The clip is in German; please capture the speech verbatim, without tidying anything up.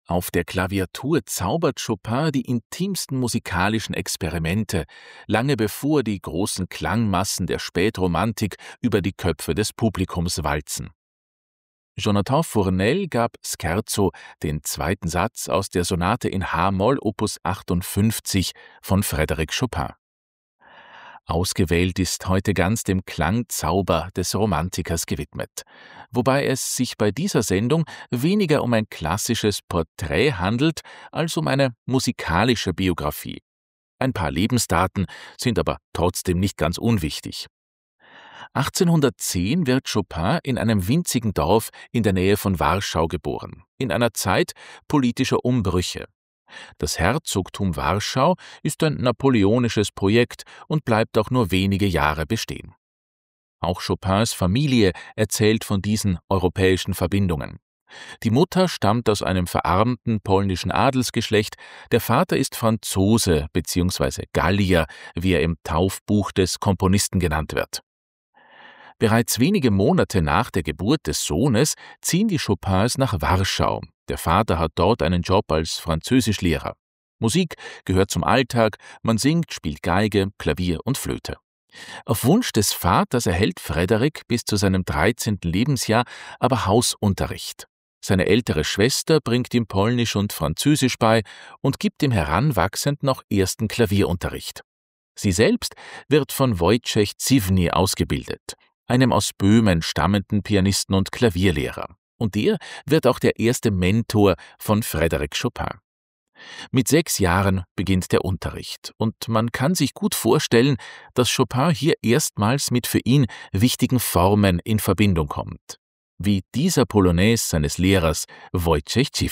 Auf der Klaviatur zaubert Chopin die intimsten musikalischen Experimente, lange bevor die großen Klangmassen der Spätromantik über die Köpfe des Publikums walzen. Jonathan Fournel gab Scherzo, den zweiten Satz aus der Sonate in H-Moll Opus achtundfünfzig von Frédéric Chopin. Ausgewählt ist heute ganz dem Klangzauber des Romantikers gewidmet, wobei es sich bei dieser Sendung weniger um ein klassisches Porträt handelt, als um eine musikalische Biografie. Ein paar Lebensdaten sind aber trotzdem nicht ganz unwichtig. achtzehnhundertzehn wird Chopin in einem winzigen Dorf in der Nähe von Warschau geboren, in einer Zeit politischer Umbrüche. Das Herzogtum Warschau ist ein napoleonisches Projekt und bleibt auch nur wenige Jahre bestehen. Auch Chopins Familie erzählt von diesen europäischen Verbindungen. Die Mutter stammt aus einem verarmten polnischen Adelsgeschlecht, der Vater ist Franzose bzw. Gallier, wie er im Taufbuch des Komponisten genannt wird. Bereits wenige Monate nach der Geburt des Sohnes ziehen die Chopins nach Warschau. Der Vater hat dort einen Job als Französischlehrer. Musik gehört zum Alltag, man singt, spielt Geige, Klavier und Flöte. Auf Wunsch des Vaters erhält Frédéric bis zu seinem dreizehnten Lebensjahr aber Hausunterricht. Seine ältere Schwester bringt ihm Polnisch und Französisch bei und gibt dem Heranwachsenden auch ersten Klavierunterricht. Sie selbst wird von Wojciech Ziwny ausgebildet, einem aus Böhmen stammenden Pianisten und Klavierlehrer. Und der wird auch der erste Mentor von Frédéric Chopin. Mit sechs Jahren beginnt der Unterricht und man kann sich gut vorstellen, dass Chopin hier erstmals mit für ihn wichtigen Formen in Verbindung kommt, wie dieser Polonaise seines Lehrers Wojciech Ziwny.